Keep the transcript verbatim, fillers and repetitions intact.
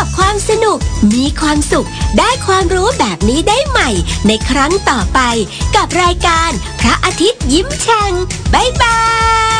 กับความสนุกมีความสุขได้ความรู้แบบนี้ได้ใหม่ในครั้งต่อไปกับรายการพระอาทิตย์ยิ้มแฉ่งบ๊ายบาย